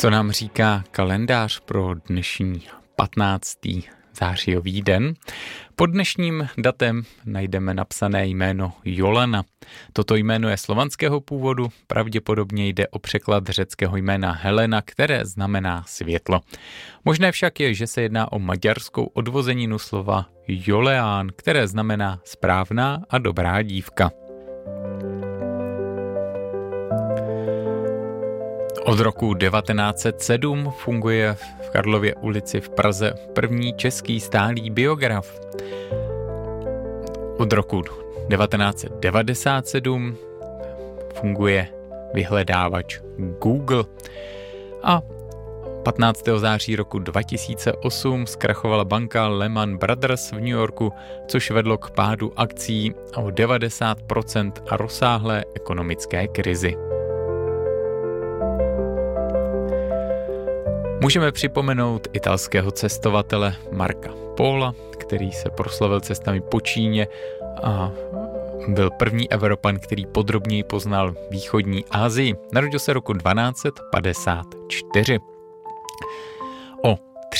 Co nám říká kalendář pro dnešní 15. zářijový den? Pod dnešním datem najdeme napsané jméno Jolana. Toto jméno je slovanského původu, pravděpodobně jde o překlad řeckého jména Helena, které znamená světlo. Možné však je, že se jedná o maďarskou odvozeninu slova Joleán, které znamená správná a dobrá dívka. Od roku 1907 funguje v Karlově ulici v Praze první český stálý biograf. Od roku 1997 funguje vyhledávač Google a 15. září roku 2008 zkrachovala banka Lehman Brothers v New Yorku, což vedlo k pádu akcí o 90% a rozsáhlé ekonomické krizi. Můžeme připomenout italského cestovatele Marca Pola, který se proslavil cestami po Číně a byl první Evropan, který podrobněji poznal východní Asii. Narodil se roku 1254. O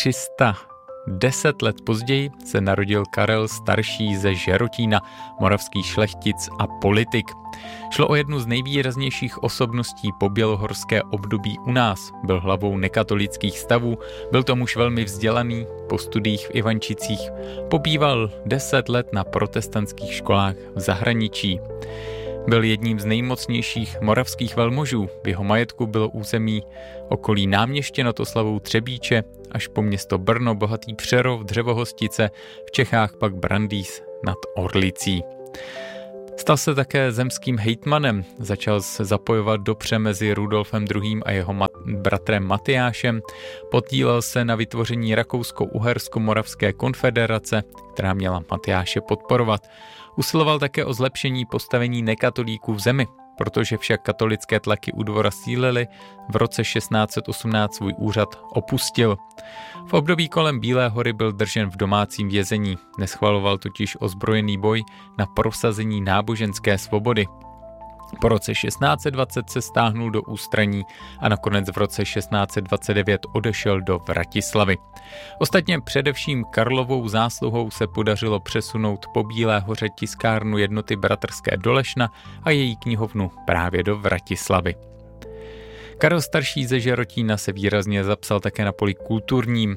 310 let později se narodil Karel Starší ze Žerotína, moravský šlechtic a politik. Šlo o jednu z nejvýraznějších osobností po bělohorské období u nás. Byl hlavou nekatolických stavů, byl to muž velmi vzdělaný, po studiích v Ivančicích pobýval 10 let na protestantských školách v zahraničí. Byl jedním z nejmocnějších moravských velmožů. V jeho majetku bylo území okolí Náměště nad Oslavou Třebíče až po město Brno, bohatý Přerov, Dřevohostice, v Čechách pak Brandýs nad Orlicí. Stal se také zemským hejtmanem, začal se zapojovat do pře mezi Rudolfem II. A jeho bratrem Matyášem, podílel se na vytvoření Rakousko-Uhersko-Moravské konfederace, která měla Matyáše podporovat. Usiloval také o zlepšení postavení nekatolíků v zemi, protože však katolické tlaky u dvora sílily, v roce 1618 svůj úřad opustil. V období kolem Bílé hory byl držen v domácím vězení, neschvaloval totiž ozbrojený boj na prosazení náboženské svobody. Po roce 1620 se stáhnul do ústraní a nakonec v roce 1629 odešel do Vratislavy. Ostatně především Karlovou zásluhou se podařilo přesunout po Bílé hoře tiskárnu jednoty Bratrské do Lešna a její knihovnu právě do Vratislavy. Karel Starší ze Žerotína se výrazně zapsal také na poli kulturním,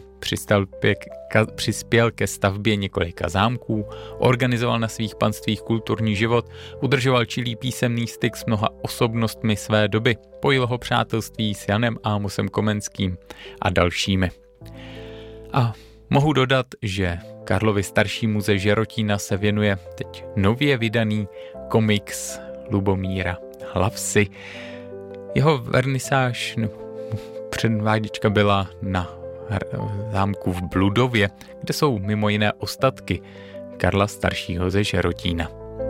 přispěl ke stavbě několika zámků, organizoval na svých panstvích kulturní život, udržoval čilý písemný styk s mnoha osobnostmi své doby, pojil ho přátelství s Janem Ámosem Komenským a dalšími. A mohu dodat, že Karlovi Staršímu ze Žerotína se věnuje teď nově vydaný komiks Lubomíra Hlavsy. Jeho vernisáž, předváděčka byla na zámku v Bludově, kde jsou mimo jiné ostatky Karla Staršího ze Žerotína.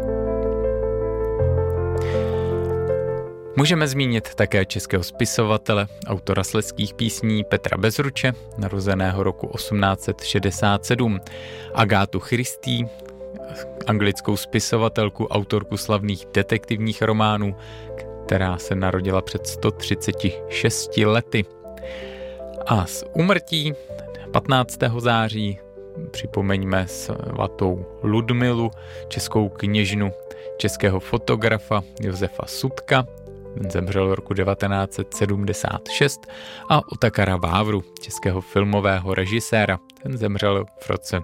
Můžeme zmínit také českého spisovatele, autora slezských písní Petra Bezruče, narozeného roku 1867, Agátu Christie, anglickou spisovatelku, autorku slavných detektivních románů, která se narodila před 136 lety. A z úmrtí 15. září připomeňme svatou Ludmilu, českou kněžnu, českého fotografa Josefa Sudka, ten zemřel v roku 1976, a Otakara Vávru, českého filmového režiséra, ten zemřel v roce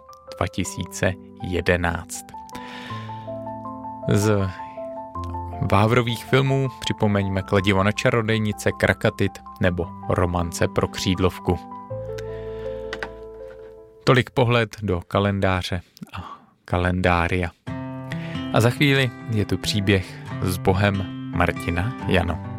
2011. Z Vávrových filmů připomeňme Kladivo na čarodejnice, Krakatit nebo Romance pro křídlovku. Tolik pohled do kalendáře a kalendária. A za chvíli je tu příběh s Bohem Martina Jano.